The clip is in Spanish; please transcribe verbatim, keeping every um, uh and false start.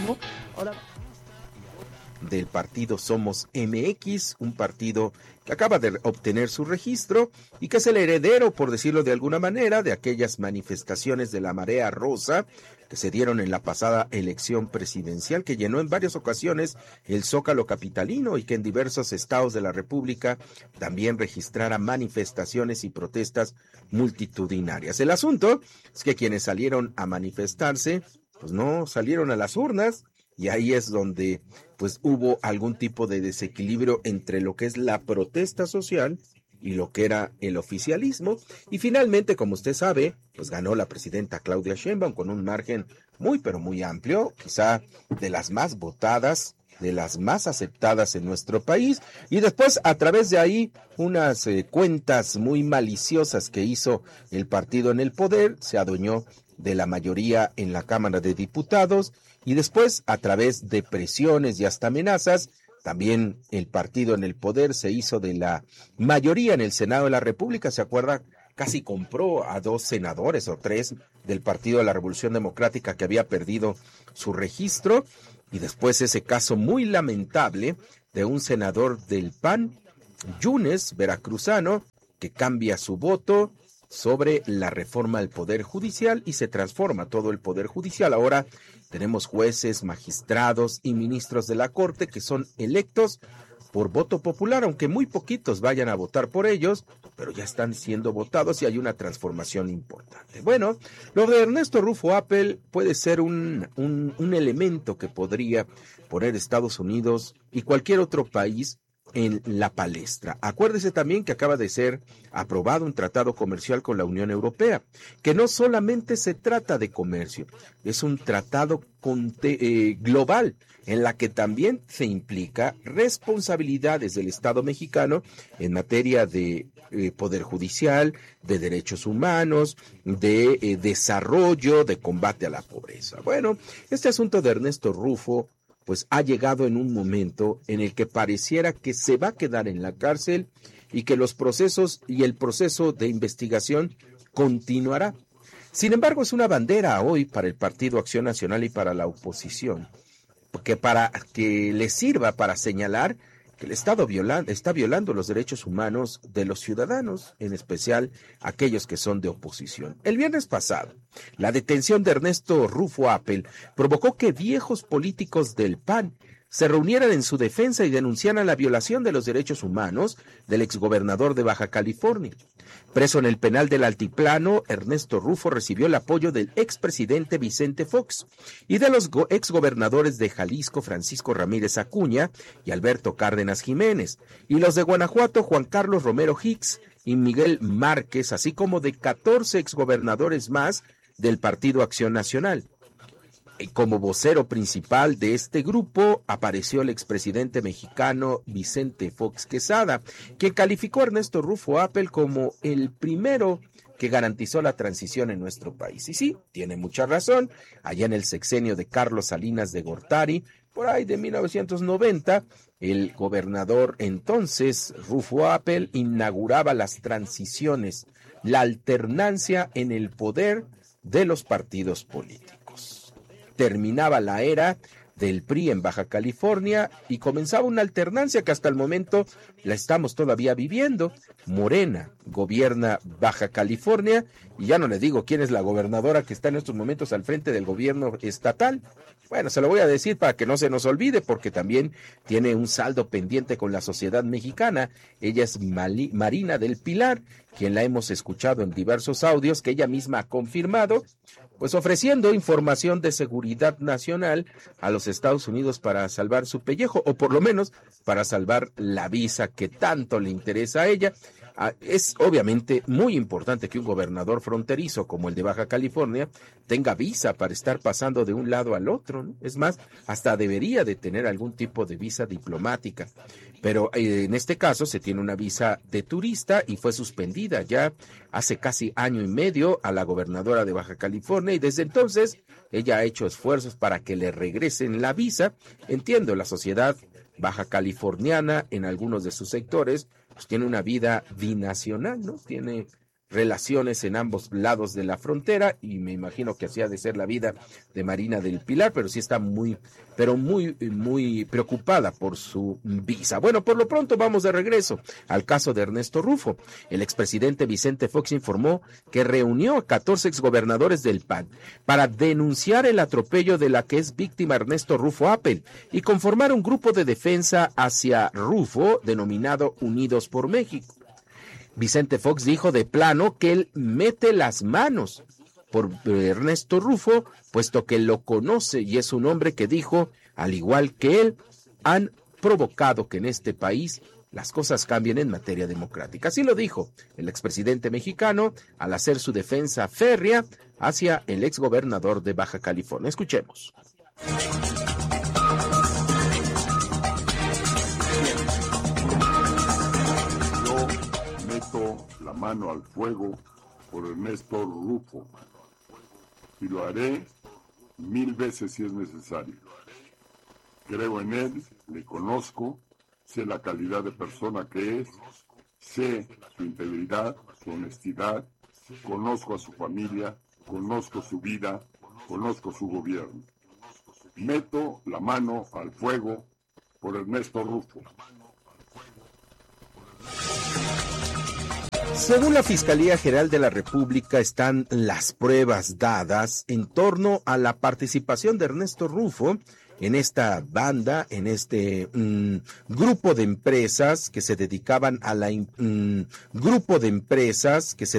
Ahora, del partido Somos M X, un partido que acaba de obtener su registro y que es el heredero, por decirlo de alguna manera, de aquellas manifestaciones de la marea rosa que se dieron en la pasada elección presidencial, que llenó en varias ocasiones el Zócalo capitalino y que en diversos estados de la República también registrara manifestaciones y protestas multitudinarias. El asunto es que quienes salieron a manifestarse, pues no salieron a las urnas, y ahí es donde pues hubo algún tipo de desequilibrio entre lo que es la protesta social y lo que era el oficialismo, y finalmente, como usted sabe, pues ganó la presidenta Claudia Sheinbaum con un margen muy pero muy amplio, quizá de las más votadas, de las más aceptadas en nuestro país, y después a través de ahí unas eh, cuentas muy maliciosas que hizo el partido en el poder, se adueñó de la mayoría en la Cámara de Diputados, y después a través de presiones y hasta amenazas, también el partido en el poder se hizo de la mayoría en el Senado de la República. ¿Se acuerda? Casi compró a dos senadores o tres del Partido de la Revolución Democrática que había perdido su registro, y después ese caso muy lamentable de un senador del P A N, Yunes, veracruzano, que cambia su voto sobre la reforma al Poder Judicial y se transforma todo el Poder Judicial. Ahora tenemos jueces, magistrados y ministros de la Corte que son electos por voto popular, aunque muy poquitos vayan a votar por ellos, pero ya están siendo votados y hay una transformación importante. Bueno, lo de Ernesto Rufo Appel puede ser un, un, un elemento que podría poner Estados Unidos y cualquier otro país en la palestra. Acuérdese también que acaba de ser aprobado un tratado comercial con la Unión Europea, que no solamente se trata de comercio, es un tratado conte- eh, global, en la que también se implica responsabilidades del Estado mexicano en materia de eh, poder judicial, de derechos humanos, de eh, desarrollo, de combate a la pobreza. Bueno, este asunto de Ernesto Rufo pues ha llegado en un momento en el que pareciera que se va a quedar en la cárcel y que los procesos y el proceso de investigación continuará. Sin embargo, es una bandera hoy para el Partido Acción Nacional y para la oposición, porque para que les sirva para señalar que el Estado viola, está violando los derechos humanos de los ciudadanos, en especial aquellos que son de oposición. El viernes pasado, la detención de Ernesto Rufo Appel provocó que viejos políticos del P A N se reunieran en su defensa y denunciaran la violación de los derechos humanos del exgobernador de Baja California. Preso en el penal del Altiplano, Ernesto Rufo recibió el apoyo del expresidente Vicente Fox y de los go- exgobernadores de Jalisco, Francisco Ramírez Acuña y Alberto Cárdenas Jiménez, y los de Guanajuato, Juan Carlos Romero Hicks y Miguel Márquez, así como de catorce exgobernadores más del Partido Acción Nacional. Como vocero principal de este grupo apareció el expresidente mexicano Vicente Fox Quesada, que calificó a Ernesto Rufo Appel como el primero que garantizó la transición en nuestro país. Y sí, tiene mucha razón. Allá en el sexenio de Carlos Salinas de Gortari, por ahí de mil novecientos noventa, el gobernador entonces, Rufo Appel, inauguraba las transiciones, la alternancia en el poder de los partidos políticos. Terminaba la era del P R I en Baja California y comenzaba una alternancia que hasta el momento la estamos todavía viviendo. Morena gobierna Baja California y ya no le digo quién es la gobernadora que está en estos momentos al frente del gobierno estatal. Bueno, se lo voy a decir para que no se nos olvide, porque también tiene un saldo pendiente con la sociedad mexicana. Ella es Mali- Marina del Pilar, quien la hemos escuchado en diversos audios que ella misma ha confirmado, pues ofreciendo información de seguridad nacional a los Estados Unidos para salvar su pellejo, o por lo menos para salvar la visa que tanto le interesa a ella. Ah, es obviamente muy importante que un gobernador fronterizo como el de Baja California tenga visa para estar pasando de un lado al otro, ¿no? Es más, hasta debería de tener algún tipo de visa diplomática. Pero eh, en este caso se tiene una visa de turista y fue suspendida ya hace casi año y medio a la gobernadora de Baja California, y desde entonces ella ha hecho esfuerzos para que le regresen la visa. Entiendo, la sociedad baja californiana en algunos de sus sectores pues tiene una vida binacional, ¿no? Tiene relaciones en ambos lados de la frontera, y me imagino que así ha de ser la vida de Marina del Pilar, pero sí está muy, pero muy, muy preocupada por su visa. Bueno, por lo pronto vamos de regreso al caso de Ernesto Rufo. El expresidente Vicente Fox informó que reunió a catorce exgobernadores del P A N para denunciar el atropello de la que es víctima Ernesto Rufo Appel y conformar un grupo de defensa hacia Rufo denominado Unidos por México. Vicente Fox dijo de plano que él mete las manos por Ernesto Rufo, puesto que lo conoce y es un hombre que dijo, al igual que él, han provocado que en este país las cosas cambien en materia democrática. Así lo dijo el expresidente mexicano al hacer su defensa férrea hacia el exgobernador de Baja California. Escuchemos. La mano al fuego por Ernesto Rufo y lo haré mil veces si es necesario. Creo en él, le conozco, sé la calidad de persona que es, sé su integridad, su honestidad, conozco a su familia, conozco su vida, conozco su gobierno. Meto la mano al fuego por Ernesto Rufo. Según la Fiscalía General de la República, están las pruebas dadas en torno a la participación de Ernesto Rufo en esta banda, en este mm, grupo de empresas que se dedicaban a la mm, grupo de empresas que se